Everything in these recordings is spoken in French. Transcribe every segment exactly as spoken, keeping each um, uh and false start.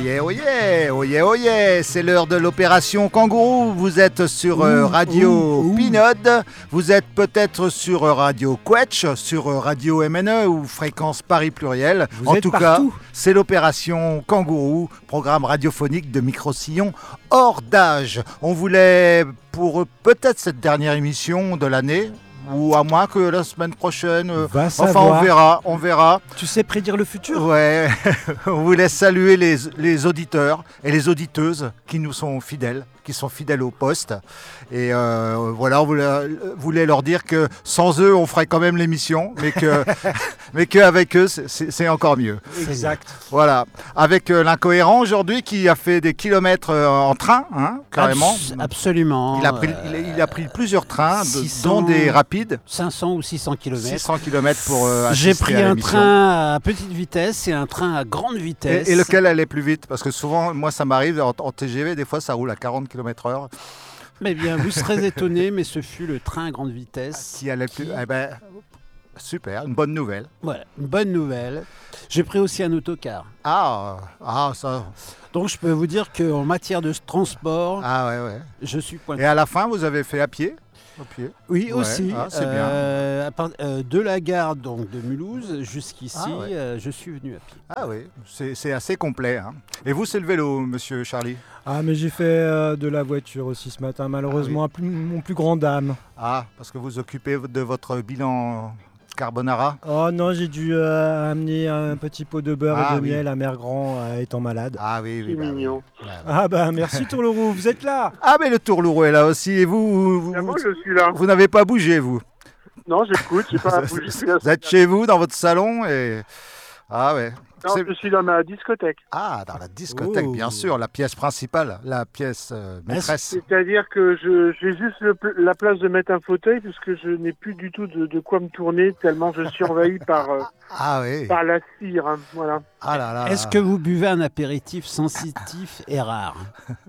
Oyez, oyez, oyez, oyez, c'est l'heure de l'opération Kangourou. Vous êtes sur euh, Radio ouh, ouh. Pinode, vous êtes peut-être sur euh, Radio Quetch, sur euh, Radio M N E ou Fréquence Paris Pluriel. Vous en êtes tout partout. cas, c'est l'opération Kangourou, programme radiophonique de Micro-Sillon hors d'âge. On voulait, pour euh, peut-être cette dernière émission de l'année, ou à moins que la semaine prochaine, euh, Va enfin savoir. on verra, on verra. Tu sais prédire le futur? Ouais, on voulait saluer les, les auditeurs et les auditeuses qui nous sont fidèles, qui sont fidèles au poste. Et euh, voilà, on voulait, voulait leur dire que sans eux, on ferait quand même l'émission, mais que, mais qu'avec eux, c'est, c'est encore mieux. Exact. Voilà, avec euh, l'incohérent aujourd'hui qui a fait des kilomètres euh, en train, hein, carrément. Abs- absolument. Il a, pris, euh, il, il a pris plusieurs trains, de- six cents dont des rapides, cinq cents ou six cents kilomètres. six cents kilomètres pour euh, J'ai assister pris à un l'émission. train à petite vitesse et un train à grande vitesse. Et, et lequel allait plus vite? Parce que souvent, moi, ça m'arrive en, en T G V, des fois, ça roule à quarante kilomètres heure. Mais bien, vous serez étonnés, mais ce fut le train à grande vitesse. Qui allait plus. Qui- Eh ben, super, une bonne nouvelle. Voilà, une bonne nouvelle. J'ai pris aussi un autocar. Ah, ah, ça. Donc je peux vous dire qu'en matière de transport, Ah, ouais, ouais. je suis pointu. Et à la fin, vous avez fait à pied? Au pied. Oui, Ouais, aussi. ah, c'est euh, à part- euh, de la gare donc, de Mulhouse jusqu'ici, Ah, ouais. euh, je suis venu à pied. Ah, oui, c'est, c'est assez complet. Hein. Et vous, c'est le vélo, monsieur Charlie? Ah, mais j'ai fait euh, de la voiture aussi ce matin, malheureusement, à plus- mon plus grand dame. Ah, parce que vous occupez de votre bilan carbonara? Oh non, j'ai dû euh, amener un petit pot de beurre Ah, et de oui. miel à Mère Grand euh, étant malade. Ah, oui, oui. C'est bah oui. mignon. Ouais, ouais. Ah bah merci Tourleroux, vous êtes là. Ah, mais le tourlourou est là aussi. Et vous, vous, vous, Ah bon, vous, je suis là. vous n'avez pas bougé, vous? Non, j'écoute, j'ai pas bougé. Vous êtes chez vous, dans votre salon et... Ah ouais. Non, C'est- je suis dans ma discothèque. Ah, dans la discothèque, Oh. bien sûr, la pièce principale, la pièce euh, maîtresse. C'est-à-dire que je j'ai juste le pl- la place de mettre un fauteuil puisque je n'ai plus du tout de, de quoi me tourner tellement je suis envahi par, euh, Ah oui. par la cire. hein, voilà. Ah là là. Est-ce que vous buvez un apéritif sensitif et rare?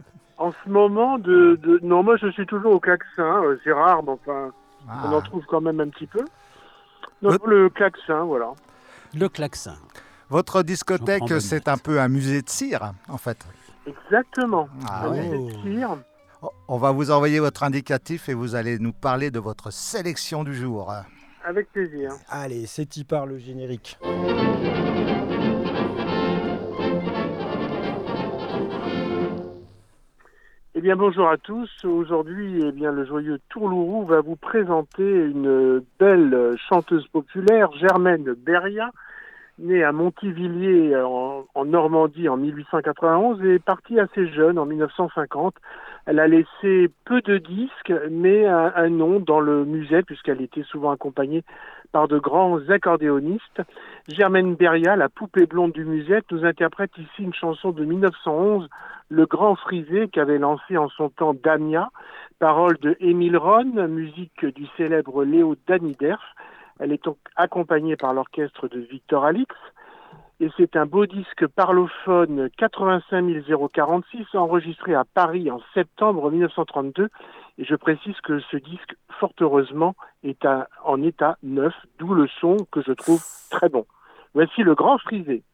En ce moment, de, de... non, moi je suis toujours au klaxon. euh, c'est rare, mais enfin, Ah. on en trouve quand même un petit peu. Non, Votre- le klaxon, voilà. Le klaxon. Votre J'en discothèque, prends bonne c'est un peu un musée de cire, en fait. Exactement. Ah Un ouais. musée de cire. On va vous envoyer votre indicatif et vous allez nous parler de votre sélection du jour. Avec plaisir. Allez, c'est y part le générique. Eh bien, bonjour à tous. Aujourd'hui, eh bien, le joyeux Tourlourou va vous présenter une belle chanteuse populaire, Germaine Beria, née à Montivilliers en, en Normandie en mille huit cent quatre-vingt-onze et partie assez jeune en mille neuf cent cinquante. Elle a laissé peu de disques, mais un, un nom dans le musette puisqu'elle était souvent accompagnée par de grands accordéonistes. Germaine Beria, la poupée blonde du musette, nous interprète ici une chanson de mille neuf cent onze, Le Grand Frisé, qu'avait lancé en son temps Damia, paroles de Émile Ronne, musique du célèbre Léo Daniderf. Elle est donc accompagnée par l'orchestre de Victor Alix. Et c'est un beau disque parlophone quatre-vingt-cinq mille quarante-six enregistré à Paris en septembre mille neuf cent trente-deux. Et je précise que ce disque, fort heureusement, est à- en état neuf, d'où le son que je trouve très bon. Voici Le Grand Frisé.